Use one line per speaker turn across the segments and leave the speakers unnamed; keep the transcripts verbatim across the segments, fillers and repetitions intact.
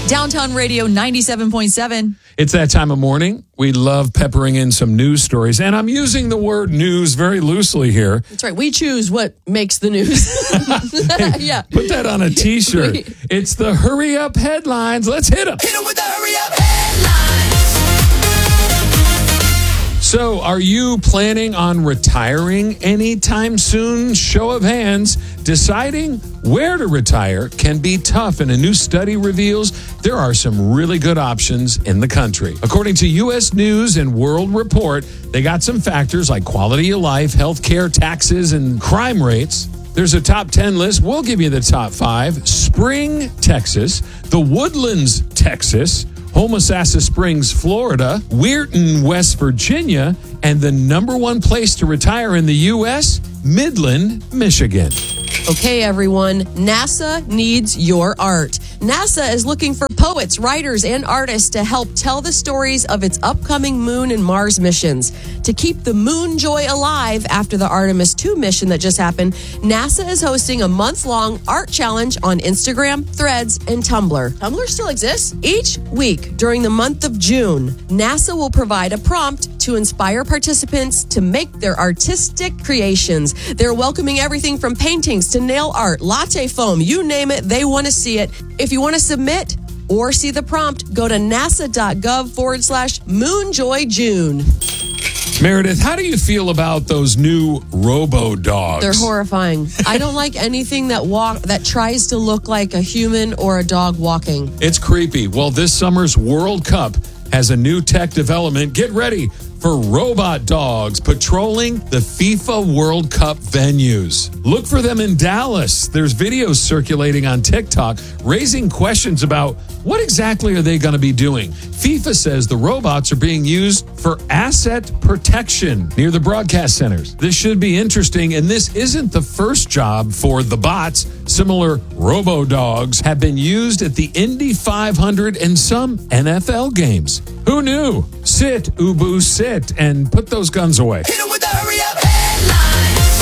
Downtown Radio ninety-seven point seven.
It's that time of morning. We love peppering in some news stories. And I'm using the word news very loosely here.
That's right. We choose what makes the news.
Hey,
yeah.
Put that on a T-shirt. It's the Hurry Up Headlines. Let's hit them.
Hit them with the Hurry Up Headlines.
So, are you planning on retiring anytime soon? Show of hands. Deciding where to retire can be tough, and a new study reveals there are some really good options in the country. According to U S News and World Report, they got some factors like quality of life, health care, taxes, and crime rates. There's a top ten list. We'll give you the top five. Spring, Texas. The Woodlands, Texas. Homosassa Springs, Florida, Weirton, West Virginia, and the number one place to retire in the U S, Midland, Michigan.
Okay, everyone. NASA needs your art. NASA is looking for poets, writers, and artists to help tell the stories of its upcoming Moon and Mars missions. To keep the moon joy alive after the Artemis two mission that just happened, NASA is hosting a month-long art challenge on Instagram, Threads, and Tumblr. Tumblr still exists? Each week during the month of June, NASA will provide a prompt to inspire participants to make their artistic creations. They're welcoming everything from paintings to nail art, latte foam, you name it, they want to see it. If you want to submit or see the prompt, go to nasa.gov forward slash moonjoyjune.
Meredith, how do you feel about those new robo-dogs?
They're horrifying. I don't like anything that walk that tries to look like a human or a dog walking.
It's creepy. Well, this summer's World Cup has a new tech development. Get ready for robot dogs patrolling the FIFA World Cup venues. Look for them in Dallas. There's videos circulating on TikTok raising questions about what exactly are they going to be doing. FIFA says the robots are being used for asset protection near the broadcast centers. This should be interesting, and this isn't the first job for the bots. Similar robo-dogs have been used at the Indy five hundred and some N F L games. Who knew? Sit, Ubu, sit, and put those guns away.
Hit them with the Hurry Up Headlines.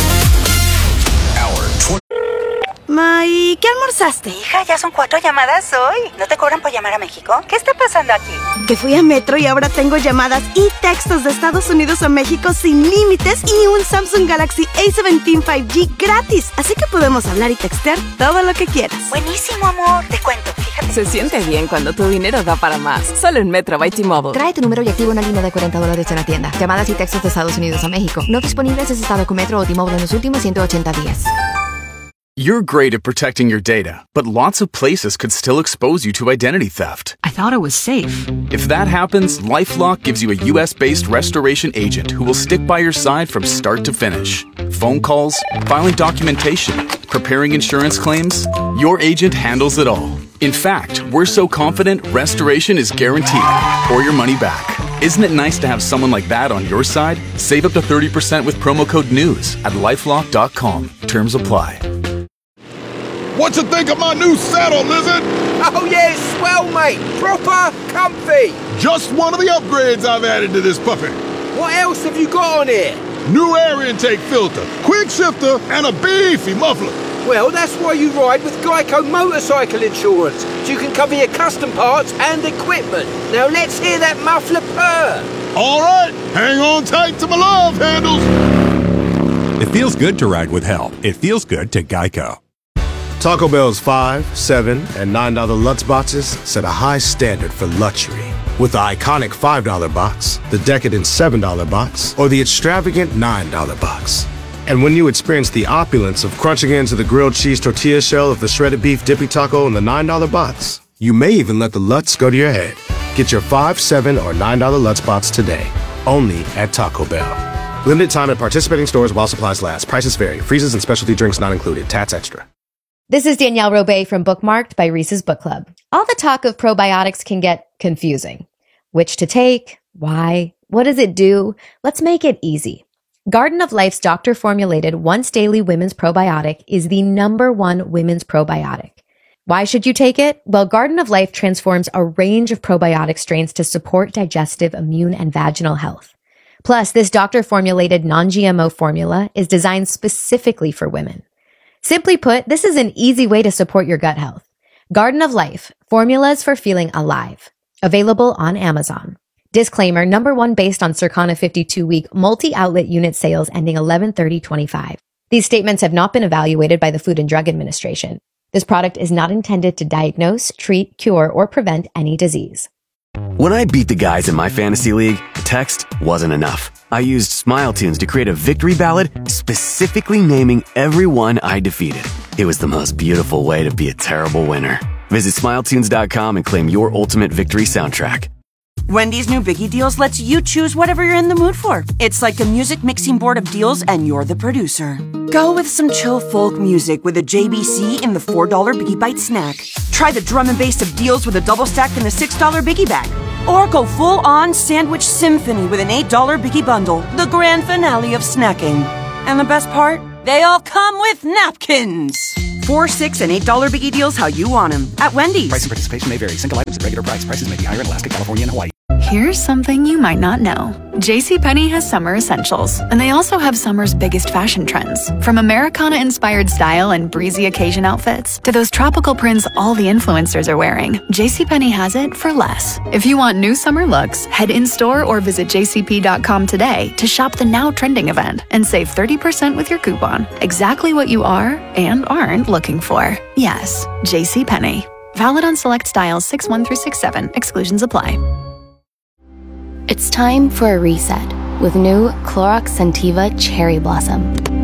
Hour twenty.
Ma, ¿y qué almorzaste?
Hija, ya son cuatro llamadas hoy. ¿No te cobran por llamar a México? ¿Qué está pasando aquí?
Que fui a Metro y ahora tengo llamadas y textos de Estados Unidos a México sin límites y un Samsung Galaxy A diecisiete cinco G gratis. Así que podemos hablar y textear todo lo que quieras.
Buenísimo, amor. Te cuento, fíjate.
Se siente bien cuando tu dinero da para más. Solo en Metro by T-Mobile.
Trae tu número y activa una línea de cuarenta dólares en la tienda. Llamadas y textos de Estados Unidos a México. No disponibles en estado con Metro o T-Mobile en los últimos ciento ochenta días.
You're great at protecting your data, but lots of places could still expose you to identity theft.
I thought it was safe.
If that happens, LifeLock gives you a U S-based restoration agent who will stick by your side from start to finish. Phone calls, filing documentation, preparing insurance claims, your agent handles it all. In fact, we're so confident restoration is guaranteed or your money back. Isn't it nice to have someone like that on your side? Save up to thirty percent with promo code NEWS at lifelock dot com. Terms apply.
What you think of my new saddle, Lizard?
Oh, yeah, it's swell, mate. Proper comfy.
Just one of the upgrades I've added to this puppy.
What else have you got on here?
New air intake filter, quick shifter, and a beefy muffler.
Well, that's why you ride with Geico Motorcycle Insurance, so you can cover your custom parts and equipment. Now let's hear that muffler purr.
All right, hang on tight to my love handles.
It feels good to ride with help. It feels good to Geico.
Taco Bell's five, seven, and nine dollar Lutz boxes set a high standard for luxury. With the iconic five dollar box, the decadent seven dollar box, or the extravagant nine dollar box. And when you experience the opulence of crunching into the grilled cheese tortilla shell of the shredded beef dippy taco in the nine dollar box, you may even let the Lutz go to your head. Get your five, seven, or nine dollar Lutz box today, only at Taco Bell. Limited time at participating stores while supplies last. Prices vary. Freezes and specialty drinks not included. Tats extra.
This is Danielle Robay from Bookmarked by Reese's Book Club. All the talk of probiotics can get confusing. Which to take? Why? What does it do? Let's make it easy. Garden of Life's doctor-formulated once-daily women's probiotic is the number one women's probiotic. Why should you take it? Well, Garden of Life transforms a range of probiotic strains to support digestive, immune, and vaginal health. Plus, this doctor-formulated non-G M O formula is designed specifically for women. Simply put, this is an easy way to support your gut health. Garden of Life, formulas for feeling alive. Available on Amazon. Disclaimer, number one based on Circana fifty-two week multi-outlet unit sales ending eleven thirty twenty-five. These statements have not been evaluated by the Food and Drug Administration. This product is not intended to diagnose, treat, cure, or prevent any disease.
When I beat the guys in my fantasy league, text wasn't enough. I used Smile Tunes to create a victory ballad specifically naming everyone I defeated. It was the most beautiful way to be a terrible winner. Visit smile tunes dot com and claim your ultimate victory soundtrack.
Wendy's new Biggie Deals lets you choose whatever you're in the mood for. It's like a music mixing board of deals and you're the producer. Go with some chill folk music with a J B C in the four dollar Biggie Bite snack. Try the drum and bass of deals with a double stack in the six dollar Biggie Bag. Or go full on sandwich symphony with an eight dollar Biggie Bundle, the grand finale of snacking. And the best part? They all come with napkins. Four, six, and eight dollar Biggie Deals how you want them at Wendy's.
Price and participation may vary. Single items at regular price. Prices may be higher in Alaska, California, and Hawaii.
Here's something you might not know. JCPenney has summer essentials, and they also have summer's biggest fashion trends. From Americana-inspired style and breezy occasion outfits to those tropical prints all the influencers are wearing, JCPenney has it for less. If you want new summer looks, head in-store or visit j c p dot com today to shop the now trending event and save thirty percent with your coupon. Exactly what you are and aren't looking for. Yes, JCPenney. Valid on select styles six one through six seven. Exclusions apply.
It's time for a reset with new Clorox Scentiva Cherry Blossom.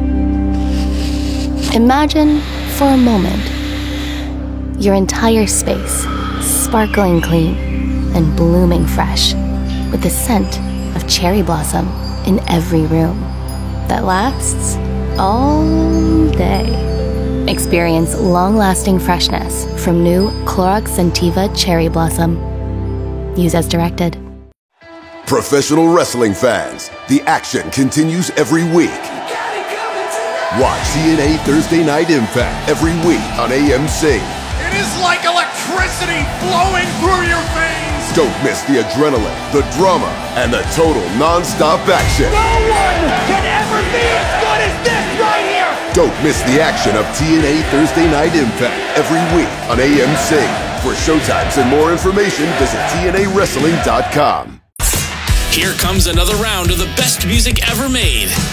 Imagine, for a moment, your entire space sparkling clean and blooming fresh with the scent of cherry blossom in every room that lasts all day. Experience long-lasting freshness from new Clorox Scentiva Cherry Blossom. Use as directed.
Professional wrestling fans, the action continues every week. Watch T N A Thursday Night Impact every week on A M C.
It is like electricity flowing through your veins.
Don't miss the adrenaline, the drama, and the total non-stop action.
No one can ever be as good as this right here.
Don't miss the action of T N A Thursday Night Impact every week on A M C. For showtimes and more information, visit T N A wrestling dot com.
Here comes another round of the best music ever made.